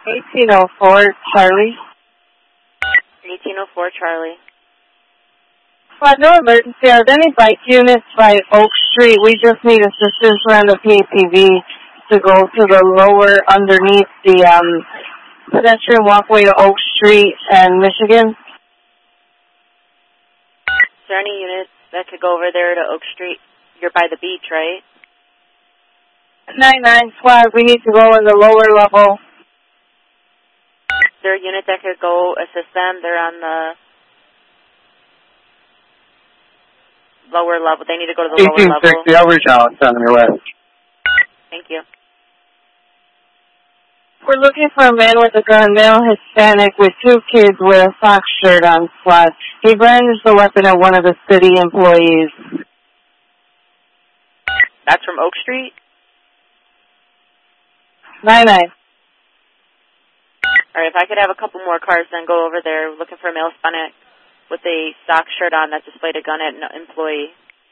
1804 Charlie. 1804 Charlie. Squad, no emergency. Are there any bike units by Oak Street? We just need assistance around the PATV to go to the lower underneath the pedestrian walkway to Oak Street and Michigan. Is there any units that could go over there to Oak Street? You're by the beach, right? 99 Squad, we need to go in the lower level. Is there a unit that could go assist them? They're on the lower level. They need to go to the lower level. 1860, I'll reach out. It's on your way. Thank you. We're looking for a man with a gun, male Hispanic, with 2 kids with a sock shirt on. Squad. He brandished the weapon at one of the city employees. That's from Oak Street? 99. All right, if I could have a couple more cars, then go over there looking for a male Hispanic with a sock shirt on that displayed a gun at an employee.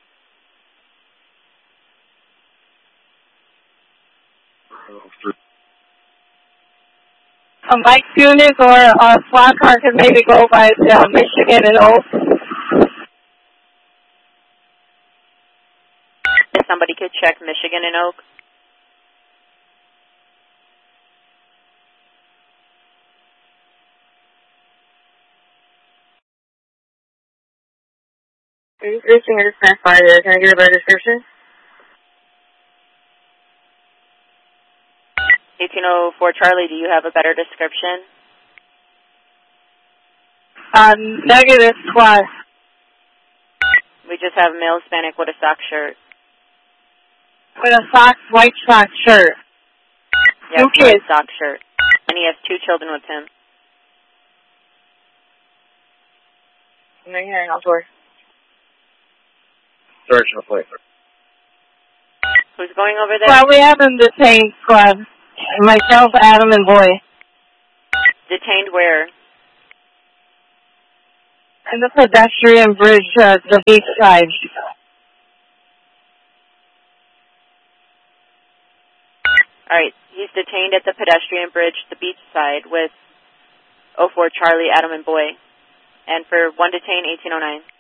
A bike unit or a SWAT car can maybe go by Michigan and Oak. If somebody could check Michigan and Oak. Are you reaching a dispatch fire? Can I get a better description? 1804 Charlie, do you have a better description? Negative Squad. We just have a male Hispanic with a sock shirt. With a white sock shirt. Yes, 2 kids. white sock shirt. And he has 2 children with him. I'm right here in outdoor. Directional plate. Who's going over there? Well, we have him detained, Squad. Myself, Adam, and Boy. Detained where? In the pedestrian bridge, the beach side. All right, he's detained at the pedestrian bridge, the beach side, with 04 Charlie, Adam, and Boy. And for 1 detained, 1809.